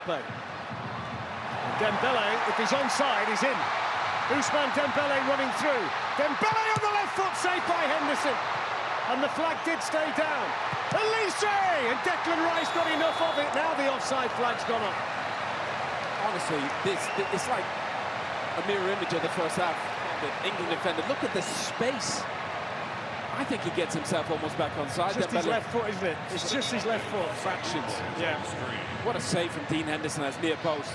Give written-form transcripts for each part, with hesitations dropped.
Dembele, if he's onside, he's in. Ousmane Dembele running through. Dembele on the left foot, saved by Henderson. And the flag did stay down. Elise! And Declan Rice got enough of it. Now the offside flag's gone up. Honestly, it's like a mirror image of the first half. The England defender, look at the space. I think he gets himself almost back on side. It's just his left foot, isn't it? It's just his left foot. Fractions. Yeah. What a save from Dean Henderson as near post.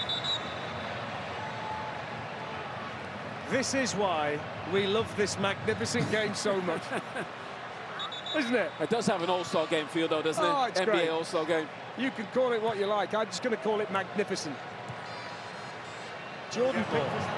This is why we love this magnificent game so much. Isn't it? It does have an all-star game feel, though, doesn't it? It's NBA great. all-star game. You can call it what you like. I'm just going to call it magnificent. Jordan Pickford.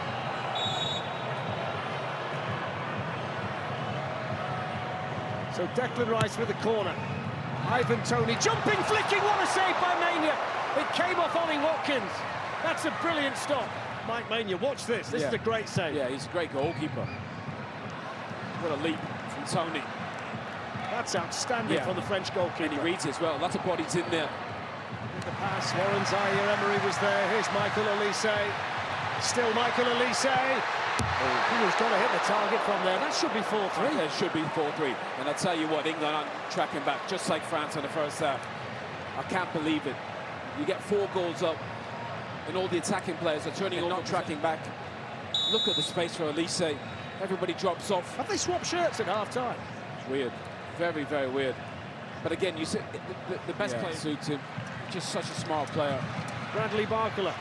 So Declan Rice with the corner. Ivan Toney jumping, flicking, what a save by Maignan. It came off Ollie Watkins. That's a brilliant stop. Mike Maignan, watch this. This is a great save. Yeah, he's a great goalkeeper. What a leap from Toney. That's outstanding from the French goalkeeper. And he reads it as well. Lots of bodies in there. The pass, Warren Zaire-Emery was there. Here's Michael Olise. Still Michael Olise. He was going to hit the target from there. That should be 4-3. It should be 4-3. And I'll tell you what, England are tracking back, just like France in the first half. I can't believe it. You get 4 goals up, and all the attacking players are turning over, tracking back. Look at the space for Olise. Everybody drops off. Have they swapped shirts at half-time? It's weird. Very, very weird. But again, you see, the best player suits him. Just such a smart player. Bradley Barcola.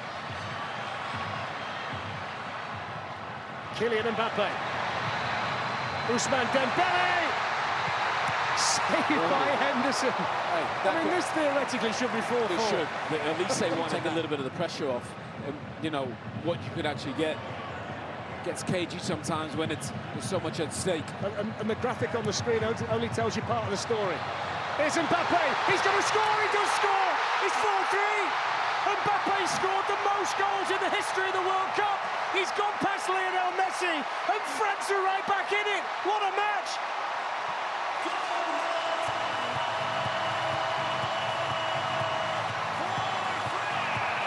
Kylian Mbappe. Ousmane Dembele! Saved by Henderson. Hey, I mean, this theoretically should be 4-4. It should. At least they want to take a little bit of the pressure off. And, you know, what you could actually get. Gets cagey sometimes when there's so much at stake. And the graphic on the screen only tells you part of the story. Here's Mbappe. He's going to score. He does score. It's 4-3. Mbappe scored the most goals in the history of the World Cup. He's gone past Lionel Messi, and France are right back in it. What a match!